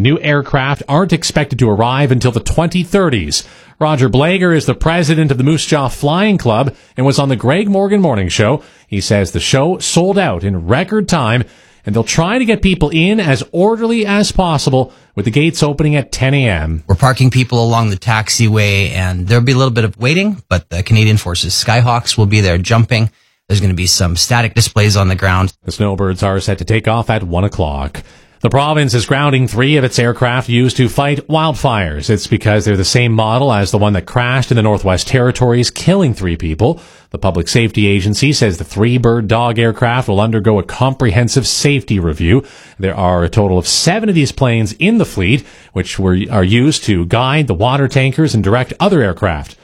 new aircraft aren't expected to arrive until the 2030s. Roger Blager is the president of the Moose Jaw Flying Club and was on the Greg Morgan Morning Show. He says the show sold out in record time, and they'll try to get people in as orderly as possible with the gates opening at 10 a.m. We're parking people along the taxiway, and there'll be a little bit of waiting, but the Canadian Forces Skyhawks will be there jumping. There's going to be some static displays on the ground. The Snowbirds are set to take off at 1 o'clock. The province is grounding 3 of its aircraft used to fight wildfires. It's because they're the same model as the one that crashed in the Northwest Territories, killing 3 people. The Public Safety Agency says the 3 Bird Dog aircraft will undergo a comprehensive safety review. There are a total of 7 of these planes in the fleet, which are used to guide the water tankers and direct other aircraft.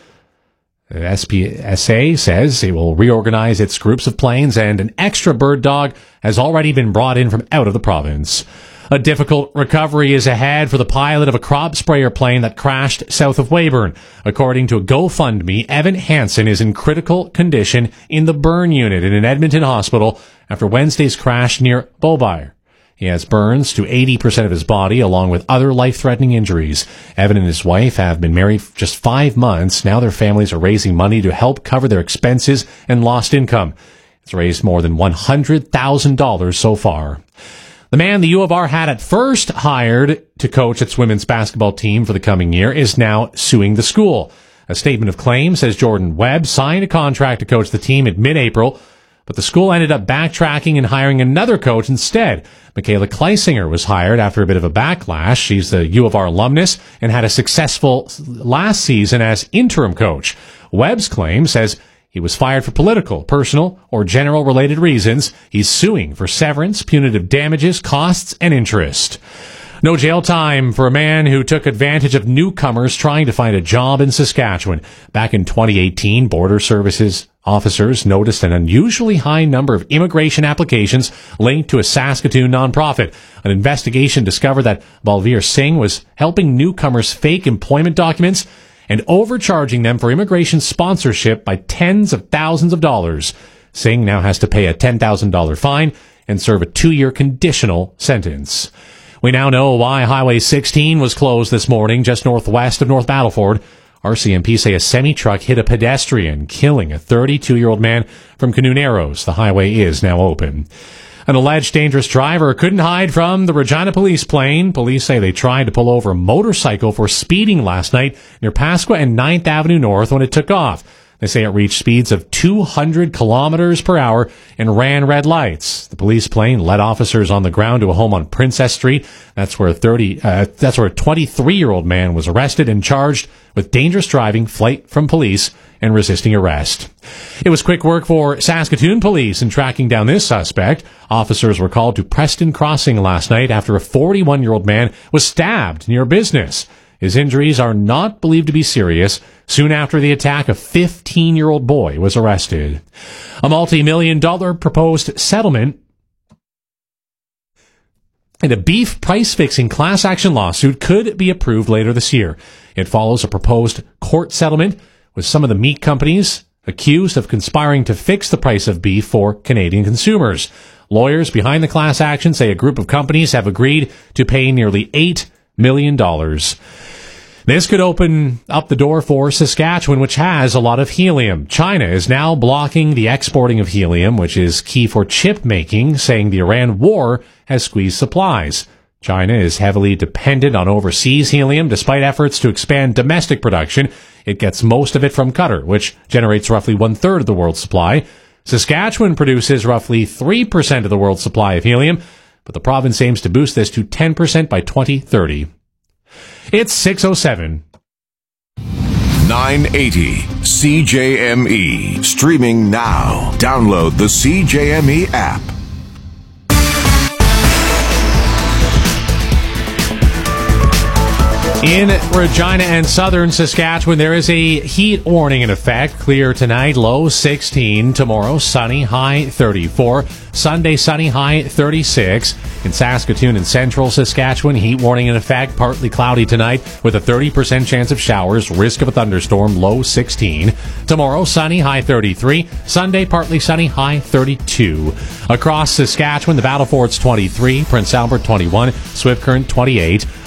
The SPSA says it will reorganize its groups of planes, and an extra Bird Dog has already been brought in from out of the province. A difficult recovery is ahead for the pilot of a crop sprayer plane that crashed south of Weyburn. According to a GoFundMe, Evan Hansen is in critical condition in the burn unit in an Edmonton hospital after Wednesday's crash near Beaubien. He has burns to 80% of his body, along with other life-threatening injuries. Evan and his wife have been married for just 5 months. Now their families are raising money to help cover their expenses and lost income. It's raised more than $100,000 so far. The man the U of R had at first hired to coach its women's basketball team for the coming year is now suing the school. A statement of claim says Jordan Webb signed a contract to coach the team in mid-April, but the school ended up backtracking and hiring another coach instead. Michaela Kleisinger was hired after a bit of a backlash. She's the U of R alumnus and had a successful last season as interim coach. Webb's claim says he was fired for political, personal, or general related reasons. He's suing for severance, punitive damages, costs, and interest. No jail time for a man who took advantage of newcomers trying to find a job in Saskatchewan. Back in 2018, Border Services officers noticed an unusually high number of immigration applications linked to a Saskatoon nonprofit. An investigation discovered that Balveer Singh was helping newcomers fake employment documents and overcharging them for immigration sponsorship by tens of thousands of dollars. Singh now has to pay a $10,000 fine and serve a 2-year conditional sentence. We now know why Highway 16 was closed this morning just northwest of North Battleford. RCMP say a semi-truck hit a pedestrian, killing a 32-year-old man from Canoe Narrows. The highway is now open. An alleged dangerous driver couldn't hide from the Regina police plane. Police say they tried to pull over a motorcycle for speeding last night near Pasqua and 9th Avenue North when it took off. They say it reached speeds of 200 kilometers per hour and ran red lights. The police plane led officers on the ground to a home on Princess Street. That's where a 23-year-old man was arrested and charged with dangerous driving, flight from police, and resisting arrest. It was quick work for Saskatoon police in tracking down this suspect. Officers were called to Preston Crossing last night after a 41-year-old man was stabbed near a business. His injuries are not believed to be serious. Soon after the attack, a 15-year-old boy was arrested. A multi-million-dollar proposed settlement in a beef price-fixing class action lawsuit could be approved later this year. It follows a proposed court settlement with some of the meat companies accused of conspiring to fix the price of beef for Canadian consumers. Lawyers behind the class action say a group of companies have agreed to pay nearly $8 million. This could open up the door for Saskatchewan, which has a lot of helium. China is now blocking the exporting of helium, which is key for chip making, saying the Iran war has squeezed supplies. China is heavily dependent on overseas helium. Despite efforts to expand domestic production, it gets most of it from Qatar, which generates roughly 1/3 of the world's supply. Saskatchewan produces roughly 3% of the world's supply of helium, but the province aims to boost this to 10% by 2030. It's 6:07. 980 CJME. Streaming now. Download the CJME app. In Regina and southern Saskatchewan, there is a heat warning in effect. Clear tonight, low 16. Tomorrow, sunny, high 34. Sunday, sunny, high 36. In Saskatoon and central Saskatchewan, heat warning in effect. Partly cloudy tonight with a 30% chance of showers. Risk of a thunderstorm, low 16. Tomorrow, sunny, high 33. Sunday, partly sunny, high 32. Across Saskatchewan, the Battleford's 23. Prince Albert, 21. Swift Current, 28.